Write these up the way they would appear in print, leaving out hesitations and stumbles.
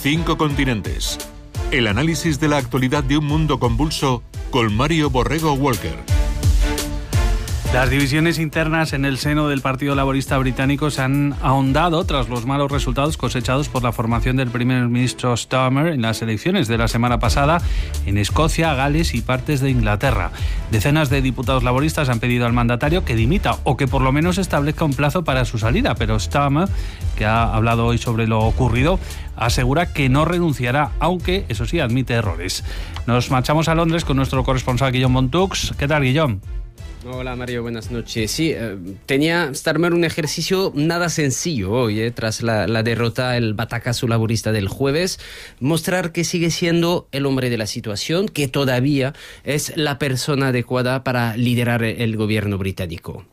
5 continentes. El análisis de la actualidad de un mundo convulso con Mario Borrego Walker. Las divisiones internas en el seno del Partido Laborista británico se han ahondado tras los malos resultados cosechados por la formación del primer ministro Starmer en las elecciones de la semana pasada en Escocia, Gales y partes de Inglaterra. Decenas de diputados laboristas han pedido al mandatario que dimita o que por lo menos establezca un plazo para su salida, pero Starmer, que ha hablado hoy sobre lo ocurrido, asegura que no renunciará, aunque, eso sí, admite errores. Nos marchamos a Londres con nuestro corresponsal Guillaume Montux. ¿Qué tal, Guillaume? Hola Mario, buenas noches. Sí, tenía Starmer un ejercicio nada sencillo hoy, tras la derrota, el batacazo laborista del jueves, mostrar que sigue siendo el hombre de la situación, que todavía es la persona adecuada para liderar el gobierno británico.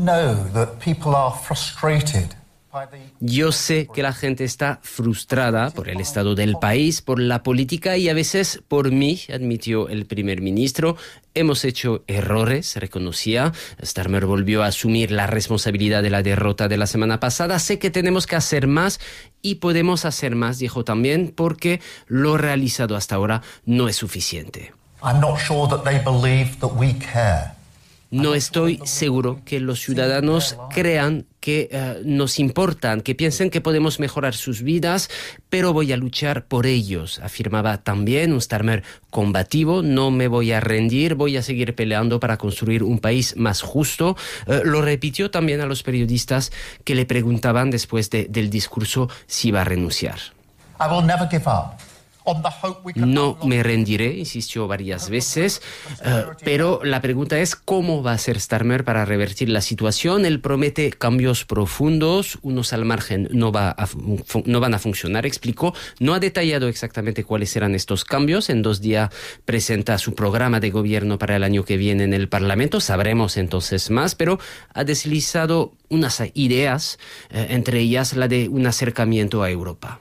Yo sé que la gente está frustrada por el estado del país, por la política y a veces por mí, admitió el primer ministro. Hemos hecho errores, reconocía. Starmer volvió a asumir la responsabilidad de la derrota de la semana pasada. Sé que tenemos que hacer más y podemos hacer más, dijo también, porque lo realizado hasta ahora no es suficiente. No estoy seguro que los ciudadanos crean que nos importan, que piensen que podemos mejorar sus vidas, pero voy a luchar por ellos, afirmaba también un Starmer combativo. No me voy a rendir, voy a seguir peleando para construir un país más justo. Lo repitió también a los periodistas que le preguntaban después del discurso si iba a renunciar. No me rendiré, insistió varias veces, pero la pregunta es cómo va a ser Starmer para revertir la situación. Él promete cambios profundos, unos al margen no van a funcionar, explicó. No ha detallado exactamente cuáles serán estos cambios. En 2 días presenta su programa de gobierno para el año que viene en el Parlamento. Sabremos entonces más, pero ha deslizado unas ideas, entre ellas la de un acercamiento a Europa.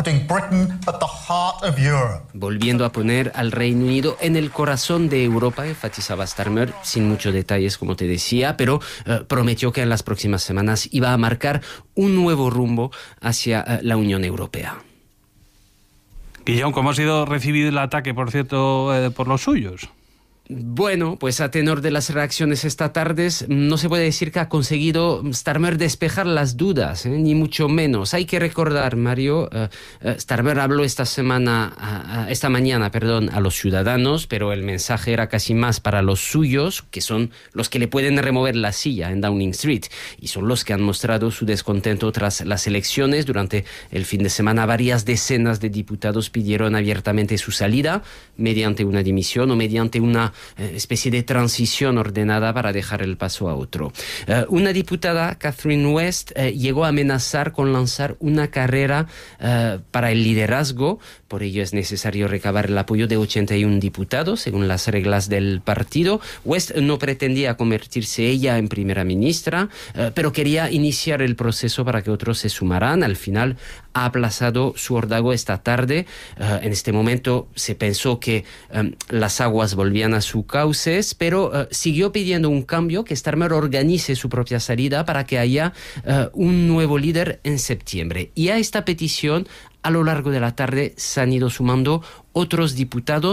Volviendo a poner al Reino Unido en el corazón de Europa, enfatizaba Starmer, sin muchos detalles, como te decía, pero prometió que en las próximas semanas iba a marcar un nuevo rumbo hacia la Unión Europea. Guillaume, ¿cómo ha sido recibido el ataque, por cierto, por los suyos? Bueno, pues a tenor de las reacciones esta tarde, no se puede decir que ha conseguido Starmer despejar las dudas, ni mucho menos. Hay que recordar, Mario, Starmer habló esta mañana, a los ciudadanos, pero el mensaje era casi más para los suyos, que son los que le pueden remover la silla en Downing Street, y son los que han mostrado su descontento tras las elecciones. Durante el fin de semana, varias decenas de diputados pidieron abiertamente su salida, mediante una dimisión o mediante una especie de transición ordenada para dejar el paso a otro. Una diputada, Catherine West, llegó a amenazar con lanzar una carrera para el liderazgo. Por ello es necesario recabar el apoyo de 81 diputados, según las reglas del partido. West no pretendía convertirse ella en primera ministra, pero quería iniciar el proceso para que otros se sumaran. Al final ha aplazado su órdago esta tarde. En este momento se pensó que las aguas volvían a sus cauces, pero siguió pidiendo un cambio, que Starmer organice su propia salida para que haya un nuevo líder en septiembre. Y a esta petición, a lo largo de la tarde, se han ido sumando otros diputados.